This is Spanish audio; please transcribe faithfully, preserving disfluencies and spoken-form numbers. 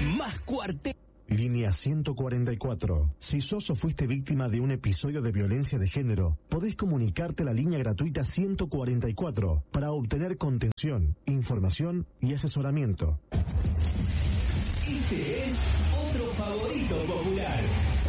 Más cuartel. Línea ciento cuarenta y cuatro. Si sos o fuiste víctima de un episodio de violencia de género, podés comunicarte a la línea gratuita ciento cuarenta y cuatro para obtener contención, información y asesoramiento. Este es otro favorito popular.